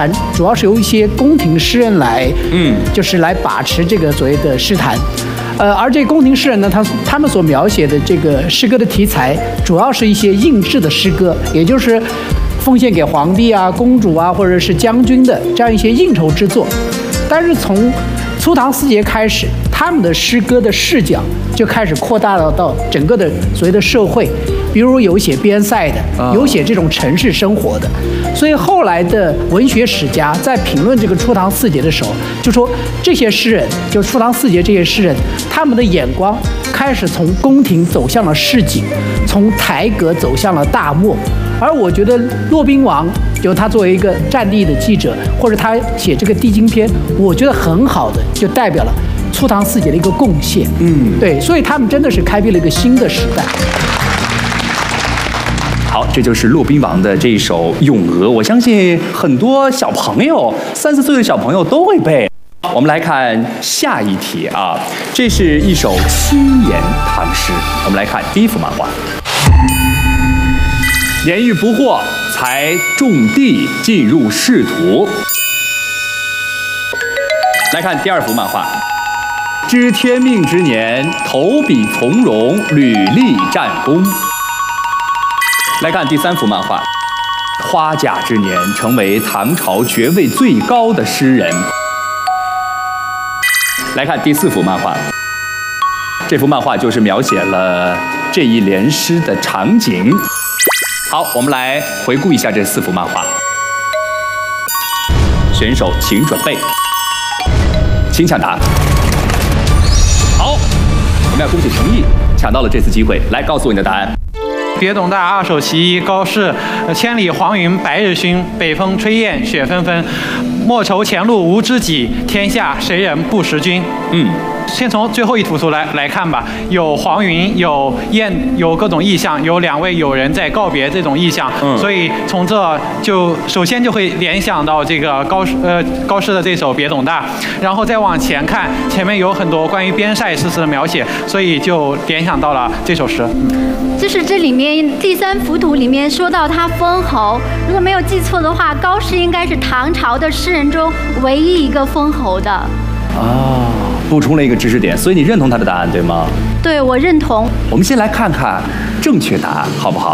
坛主要是由一些宫廷诗人来，就是来把持这个所谓的诗坛。而这宫廷诗人呢，他们所描写的这个诗歌的题材，主要是一些应制的诗歌，也就是奉献给皇帝啊、公主啊，或者是将军的这样一些应酬之作。但是从初唐四杰开始，他们的诗歌的视角就开始扩大到整个的所谓的社会，比如有写边塞的，有写这种城市生活的。所以后来的文学史家在评论这个初唐四杰的时候，就说这些诗人，就初唐四杰这些诗人，他们的眼光开始从宫廷走向了市井，从台阁走向了大漠。而我觉得骆宾王，就他作为一个战地的记者，或者他写这个《地经篇》，我觉得很好的就代表了初唐四杰的一个贡献。对，所以他们真的是开辟了一个新的时代。 好，这就是骆宾王的这一首《咏鹅》，我相信很多小朋友，3、4岁的小朋友都会背。我们来看下一题啊，这是一首七言唐诗。我们来看第一幅漫画。年逾不惑，才种地，进入仕途。来看第二幅漫画。知天命之年，投笔从戎，屡立战功。来看第三幅漫画。花甲之年，成为唐朝爵位最高的诗人。来看第四幅漫画。这幅漫画就是描写了这一联诗的场景。好，我们来回顾一下这4幅漫画。选手请准备，请抢答。好，我们要恭喜程毅抢到了这次机会，来告诉我你的答案。 别董大二首其一，高适。千里黄云白日曛，北风吹雁雪纷纷。莫愁前路无知己，天下谁人不识君。先从最后一幅图来看吧，有黄云，有雁，有各种意象，有2位友人在告别这种意象，所以从这就首先就会联想到这个高适的这首《别董大》，然后再往前看，前面有很多关于边塞诗词的描写，所以就联想到了这首诗。 就是这里面第3幅图里面说到他封侯，如果没有记错的话，高适应该是唐朝的诗人中唯一一个封侯的。 补充了一个知识点，所以你认同他的答案对吗？ 对，我认同。 我们先来看看正确答案好不好？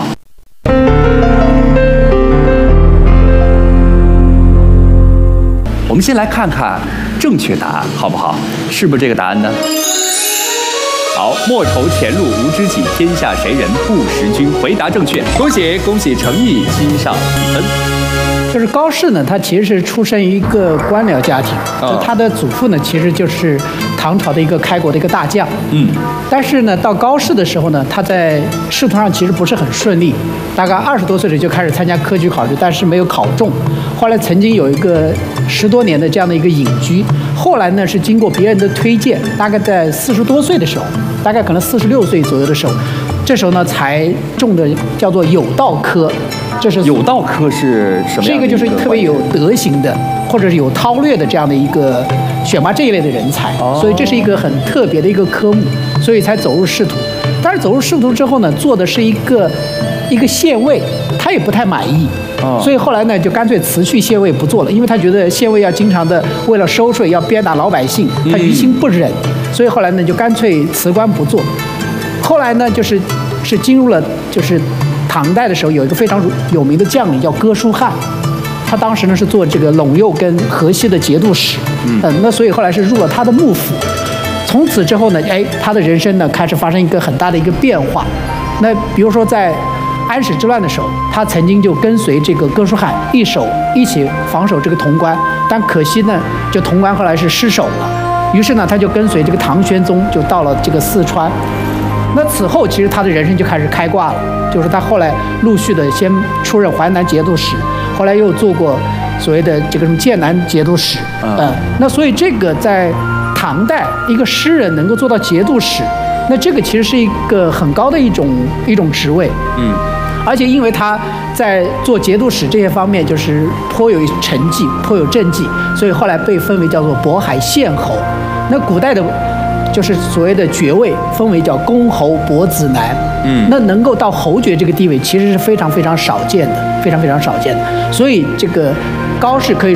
我们先来看看正确答案好不好？是不是这个答案呢？好，莫愁前路无知己，天下谁人不识君。回答正确，恭喜程毅击上1分。 就是高适呢，他其实是出生于一个官僚家庭，他的祖父呢，其实就是唐朝的一个开国的一个大将。但是呢，到高适的时候呢，他在仕途上其实不是很顺利，大概20多岁就开始参加科举考试，但是没有考中。后来曾经有一个10多年的这样的一个隐居，后来呢是经过别人的推荐，大概在40多岁的时候，大概可能46岁左右的时候，这时候呢才中的叫做有道科。这是有道科是什么样的？ 这个就是特别有德行的，或者是有韬略的这样的一个选拔这一类的人才，所以这是一个很特别的一个科目，所以才走入仕途。但是走入仕途之后呢，做的是一个县尉，他也不太满意，所以后来呢就干脆辞去县尉不做了，因为他觉得县尉要经常的为了收税要鞭打老百姓，他于心不忍，所以后来呢就干脆辞官不做。后来呢是进入了就是唐代的时候，有一个非常有名的将领叫哥舒翰，他当时呢是做这个陇右跟河西的节度使，那所以后来是入了他的幕府。从此之后呢，他的人生呢开始发生一个很大的一个变化。那比如说在安史之乱的时候，他曾经就跟随这个哥舒翰一起防守这个潼关，但可惜呢，就潼关后来是失守了。于是呢，他就跟随这个唐玄宗就到了这个四川。那此后其实他的人生就开始开挂了，就是他后来陆续的先出任淮南节度使，后来又做过所谓的这个什么剑南节度使，那所以这个在唐代一个诗人能够做到节度使，那这个其实是一个很高的一种职位，而且因为他在做节度使这些方面就是颇有成绩，颇有政绩，所以后来被分为叫做渤海县侯。那古代的就是所谓的爵位分为叫公侯伯子男，那能够到侯爵这个地位其实是非常非常少见的，非常非常少见的。所以这个高适可以